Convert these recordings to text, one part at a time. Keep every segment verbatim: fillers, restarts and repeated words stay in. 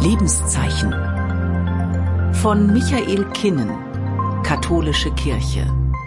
Lebenszeichen. Von Michael Kinnen, Katholische Kirche.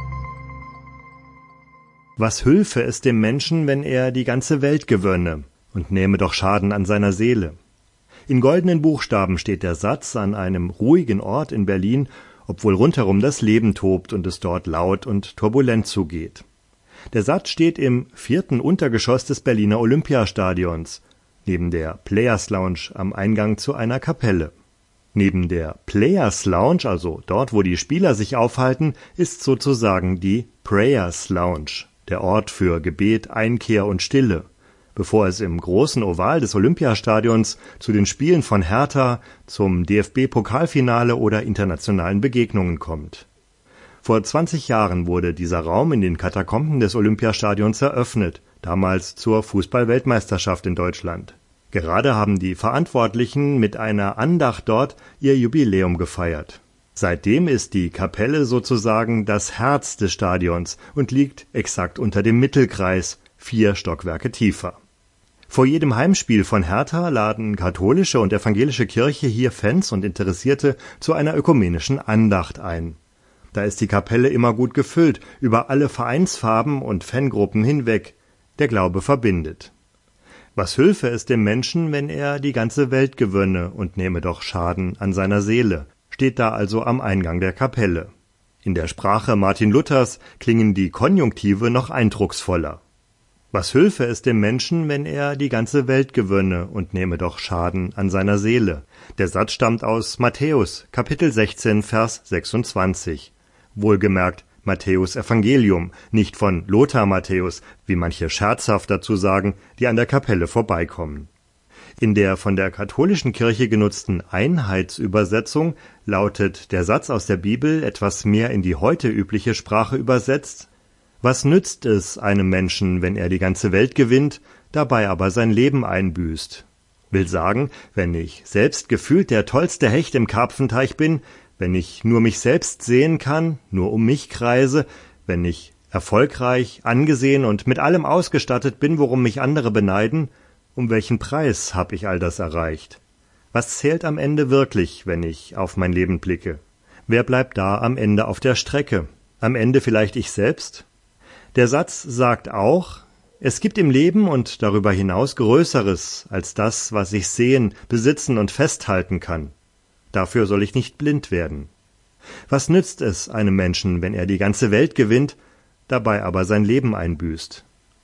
Was hülfe es dem Menschen, wenn er die ganze Welt gewönne und nähme doch Schaden an seiner Seele? In goldenen Buchstaben steht der Satz an einem ruhigen Ort in Berlin, obwohl rundherum das Leben tobt und es dort laut und turbulent zugeht. Der Satz steht im vierten Untergeschoss des Berliner Olympiastadions, neben der Players Lounge am Eingang zu einer Kapelle. Neben der Players Lounge, also dort, wo die Spieler sich aufhalten, ist sozusagen die Prayers Lounge, der Ort für Gebet, Einkehr und Stille, bevor es im großen Oval des Olympiastadions zu den Spielen von Hertha, zum D F B-Pokalfinale oder internationalen Begegnungen kommt. Vor zwanzig Jahren wurde dieser Raum in den Katakomben des Olympiastadions eröffnet, damals zur Fußball-Weltmeisterschaft in Deutschland. Gerade haben die Verantwortlichen mit einer Andacht dort ihr Jubiläum gefeiert. Seitdem ist die Kapelle sozusagen das Herz des Stadions und liegt exakt unter dem Mittelkreis, vier Stockwerke tiefer. Vor jedem Heimspiel von Hertha laden katholische und evangelische Kirche hier Fans und Interessierte zu einer ökumenischen Andacht ein. Da ist die Kapelle immer gut gefüllt, über alle Vereinsfarben und Fangruppen hinweg. Der Glaube verbindet. Was hülfe es dem Menschen, wenn er die ganze Welt gewönne und nähme doch Schaden an seiner Seele, steht da also am Eingang der Kapelle. In der Sprache Martin Luthers klingen die Konjunktive noch eindrucksvoller. Was hülfe es dem Menschen, wenn er die ganze Welt gewönne und nähme doch Schaden an seiner Seele? Der Satz stammt aus Matthäus, Kapitel sechzehn, Vers sechsundzwanzig. Wohlgemerkt Matthäus Evangelium, nicht von Lothar Matthäus, wie manche scherzhaft dazu sagen, die an der Kapelle vorbeikommen. In der von der katholischen Kirche genutzten Einheitsübersetzung lautet der Satz aus der Bibel etwas mehr in die heute übliche Sprache übersetzt: Was nützt es einem Menschen, wenn er die ganze Welt gewinnt, dabei aber sein Leben einbüßt? Will sagen, wenn ich selbst gefühlt der tollste Hecht im Karpfenteich bin, wenn ich nur mich selbst sehen kann, nur um mich kreise, wenn ich erfolgreich, angesehen und mit allem ausgestattet bin, worum mich andere beneiden, um welchen Preis hab ich all das erreicht? Was zählt am Ende wirklich, wenn ich auf mein Leben blicke? Wer bleibt da am Ende auf der Strecke? Am Ende vielleicht ich selbst? Der Satz sagt auch, es gibt im Leben und darüber hinaus Größeres als das, was ich sehen, besitzen und festhalten kann. Dafür soll ich nicht blind werden. Was nützt es einem Menschen, wenn er die ganze Welt gewinnt, dabei aber sein Leben einbüßt?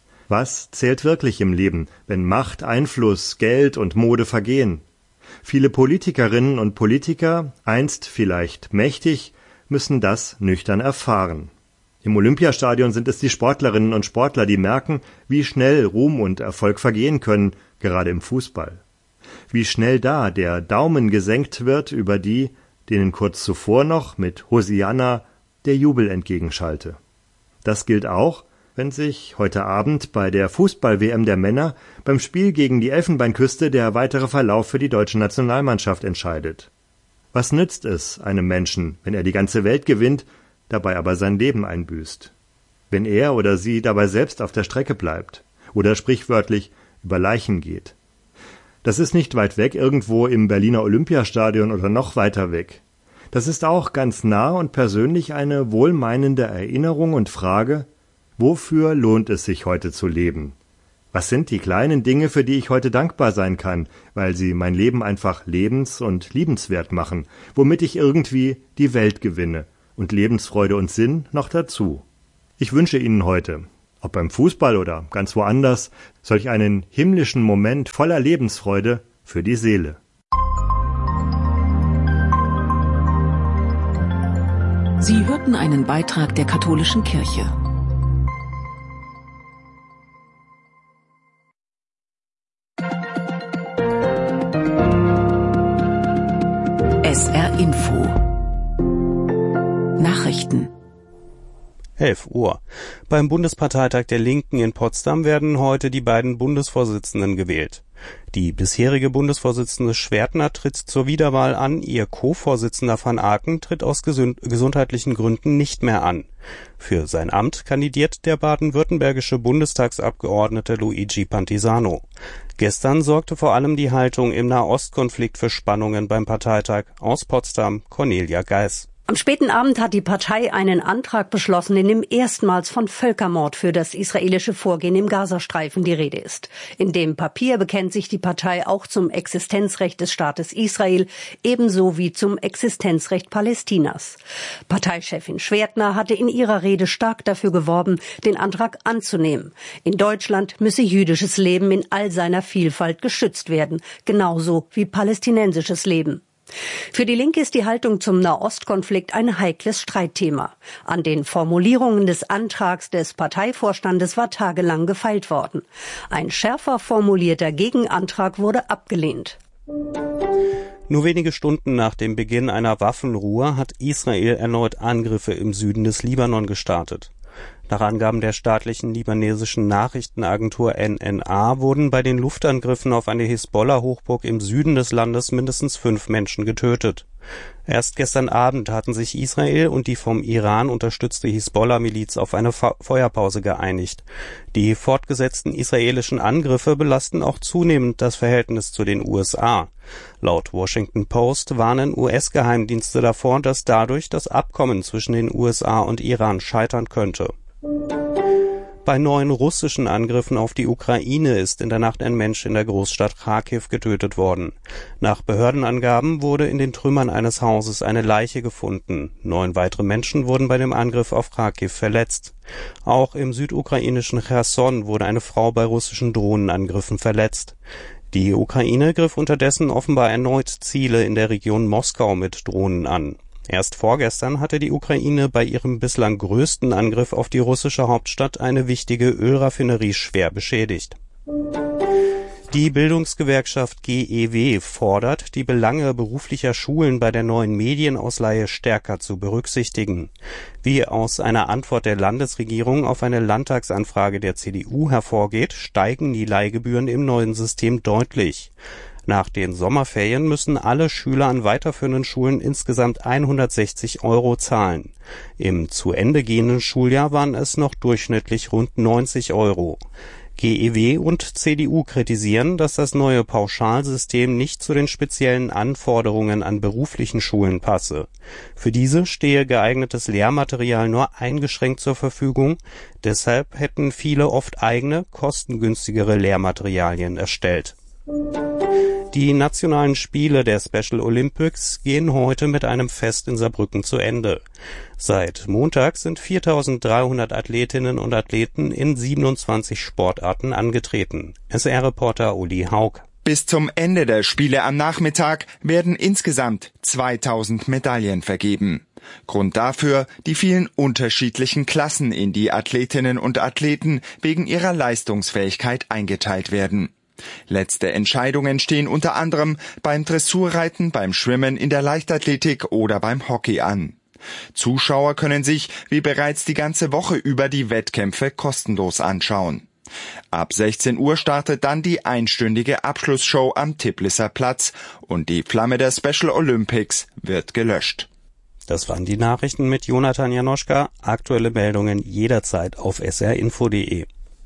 Was zählt wirklich im Leben, wenn Macht, Einfluss, Geld und Mode vergehen? Viele Politikerinnen und Politiker, einst vielleicht mächtig, müssen das nüchtern erfahren. Im Olympiastadion sind es die Sportlerinnen und Sportler, die merken, wie schnell Ruhm und Erfolg vergehen können, gerade im Fußball. Wie schnell da der Daumen gesenkt wird über die, denen kurz zuvor noch mit Hosianna der Jubel entgegenschallte. Das gilt auch, wenn sich heute Abend bei der Fußball-W M der Männer beim Spiel gegen die Elfenbeinküste der weitere Verlauf für die deutsche Nationalmannschaft entscheidet. Was nützt es einem Menschen, wenn er die ganze Welt gewinnt, dabei aber sein Leben einbüßt? Wenn er oder sie dabei selbst auf der Strecke bleibt oder sprichwörtlich über Leichen geht. Das ist nicht weit weg, irgendwo im Berliner Olympiastadion oder noch weiter weg. Das ist auch ganz nah und persönlich eine wohlmeinende Erinnerung und Frage, wofür lohnt es sich heute zu leben? Was sind die kleinen Dinge, für die ich heute dankbar sein kann, weil sie mein Leben einfach lebens- und liebenswert machen, womit ich irgendwie die Welt gewinne und Lebensfreude und Sinn noch dazu? Ich wünsche Ihnen heute, ob beim Fußball oder ganz woanders, solch einen himmlischen Moment voller Lebensfreude für die Seele. Sie hörten einen Beitrag der Katholischen Kirche. S R Info Nachrichten elf Uhr. Beim Bundesparteitag der Linken in Potsdam werden heute die beiden Bundesvorsitzenden gewählt. Die bisherige Bundesvorsitzende Schwertner tritt zur Wiederwahl an, ihr Co-Vorsitzender van Aken tritt aus gesund- gesundheitlichen Gründen nicht mehr an. Für sein Amt kandidiert der baden-württembergische Bundestagsabgeordnete Luigi Pantisano. Gestern sorgte vor allem die Haltung im Nahostkonflikt für Spannungen beim Parteitag. Aus Potsdam, Cornelia Geis. Am späten Abend hat die Partei einen Antrag beschlossen, in dem erstmals von Völkermord für das israelische Vorgehen im Gazastreifen die Rede ist. In dem Papier bekennt sich die Partei auch zum Existenzrecht des Staates Israel, ebenso wie zum Existenzrecht Palästinas. Parteichefin Schwertner hatte in ihrer Rede stark dafür geworben, den Antrag anzunehmen. In Deutschland müsse jüdisches Leben in all seiner Vielfalt geschützt werden, genauso wie palästinensisches Leben. Für die Linke ist die Haltung zum Nahostkonflikt ein heikles Streitthema. An den Formulierungen des Antrags des Parteivorstandes war tagelang gefeilt worden. Ein schärfer formulierter Gegenantrag wurde abgelehnt. Nur wenige Stunden nach dem Beginn einer Waffenruhe hat Israel erneut Angriffe im Süden des Libanon gestartet. Nach Angaben der staatlichen libanesischen Nachrichtenagentur N N A wurden bei den Luftangriffen auf eine Hisbollah-Hochburg im Süden des Landes mindestens fünf Menschen getötet. Erst gestern Abend hatten sich Israel und die vom Iran unterstützte Hisbollah-Miliz auf eine Fe- Feuerpause geeinigt. Die fortgesetzten israelischen Angriffe belasten auch zunehmend das Verhältnis zu den U S A. Laut Washington Post warnen U S-Geheimdienste davor, dass dadurch das Abkommen zwischen den U S A und Iran scheitern könnte. Bei neuen russischen Angriffen auf die Ukraine ist in der Nacht ein Mensch in der Großstadt Charkiw getötet worden. Nach Behördenangaben wurde in den Trümmern eines Hauses eine Leiche gefunden. Neun weitere Menschen wurden bei dem Angriff auf Charkiw verletzt. Auch im südukrainischen Cherson wurde eine Frau bei russischen Drohnenangriffen verletzt. Die Ukraine griff unterdessen offenbar erneut Ziele in der Region Moskau mit Drohnen an. Erst vorgestern hatte die Ukraine bei ihrem bislang größten Angriff auf die russische Hauptstadt eine wichtige Ölraffinerie schwer beschädigt. Die Bildungsgewerkschaft G E W fordert, die Belange beruflicher Schulen bei der neuen Medienausleihe stärker zu berücksichtigen. Wie aus einer Antwort der Landesregierung auf eine Landtagsanfrage der C D U hervorgeht, steigen die Leihgebühren im neuen System deutlich. Nach den Sommerferien müssen alle Schüler an weiterführenden Schulen insgesamt hundertsechzig Euro zahlen. Im zu Ende gehenden Schuljahr waren es noch durchschnittlich rund neunzig Euro. G E W und C D U kritisieren, dass das neue Pauschalsystem nicht zu den speziellen Anforderungen an beruflichen Schulen passe. Für diese stehe geeignetes Lehrmaterial nur eingeschränkt zur Verfügung. Deshalb hätten viele oft eigene, kostengünstigere Lehrmaterialien erstellt. Die nationalen Spiele der Special Olympics gehen heute mit einem Fest in Saarbrücken zu Ende. Seit Montag sind viertausenddreihundert Athletinnen und Athleten in siebenundzwanzig Sportarten angetreten. S R-Reporter Uli Haug. Bis zum Ende der Spiele am Nachmittag werden insgesamt zweitausend Medaillen vergeben. Grund dafür die vielen unterschiedlichen Klassen, in die Athletinnen und Athleten wegen ihrer Leistungsfähigkeit eingeteilt werden. Letzte Entscheidungen stehen unter anderem beim Dressurreiten, beim Schwimmen, in der Leichtathletik oder beim Hockey an. Zuschauer können sich, wie bereits die ganze Woche über, die Wettkämpfe kostenlos anschauen. Ab sechzehn Uhr startet dann die einstündige Abschlussshow am Tiblisser Platz und die Flamme der Special Olympics wird gelöscht. Das waren die Nachrichten mit Jonathan Janoschka. Aktuelle Meldungen jederzeit auf s r info punkt d e.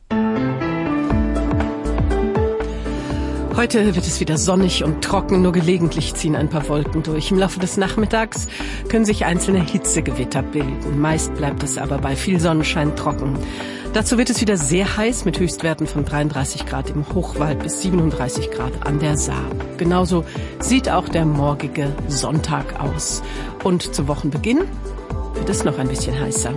Heute wird es wieder sonnig und trocken, nur gelegentlich ziehen ein paar Wolken durch. Im Laufe des Nachmittags können sich einzelne Hitzegewitter bilden. Meist bleibt es aber bei viel Sonnenschein trocken. Dazu wird es wieder sehr heiß mit Höchstwerten von dreiunddreißig Grad im Hochwald bis siebenunddreißig Grad an der Saar. Genauso sieht auch der morgige Sonntag aus. Und zu Wochenbeginn wird es noch ein bisschen heißer.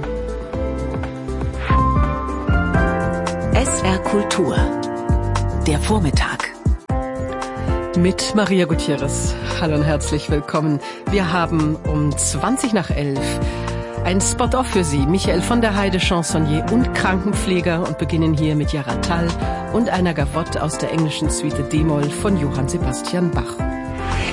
S R Kultur. Der Vormittag. Mit Maria Gutierrez. Hallo und herzlich willkommen. Wir haben um zwanzig nach elf ein Spot-Off für Sie. Michael von der Heide, Chansonnier und Krankenpfleger, und beginnen hier mit Jaratal und einer Gavotte aus der englischen Suite D-Moll von Johann Sebastian Bach.